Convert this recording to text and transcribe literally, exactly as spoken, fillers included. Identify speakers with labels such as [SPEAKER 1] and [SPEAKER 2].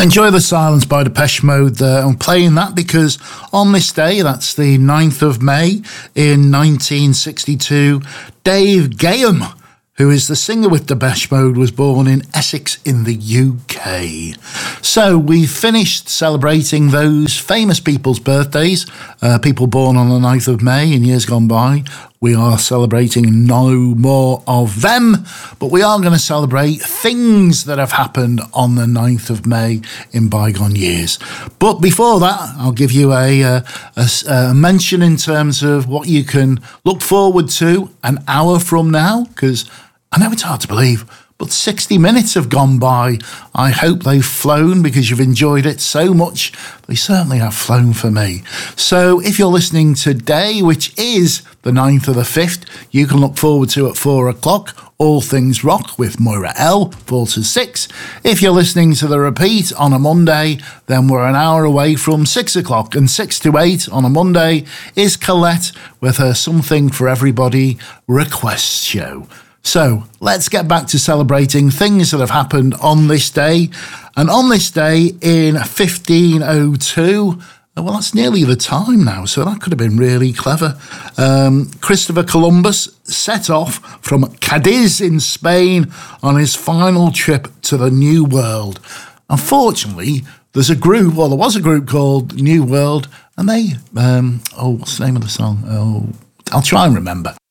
[SPEAKER 1] Enjoy the Silence by Depeche Mode there. I'm playing that because on this day, that's the ninth of May in nineteen sixty-two, Dave Gahan, who is the singer with Depeche Mode, was born in Essex in the U K. So we finished celebrating those famous people's birthdays, uh, people born on the ninth of May in years gone by. We are celebrating no more of them, but we are going to celebrate things that have happened on the ninth of May in bygone years. But before that, I'll give you a, uh, a, a mention in terms of what you can look forward to an hour from now, because I know it's hard to believe, but sixty minutes have gone by. I hope they've flown because you've enjoyed it so much. They certainly have flown for me. So if you're listening today, which is the ninth of the fifth, you can look forward to at four o'clock, All Things Rock with Moira L, four to six. If you're listening to the repeat on a Monday, then we're an hour away from six o'clock. And six to eight on a Monday is Colette with her Something for Everybody request show. So let's get back to celebrating things that have happened on this day. And on this day in fifteen oh two, well, that's nearly the time now, so that could have been really clever. Um, Christopher Columbus set off from Cadiz in Spain on his final trip to the New World. Unfortunately, there's a group, well, there was a group called New World, and they, um, oh, what's the name of the song? Oh, I'll try and remember.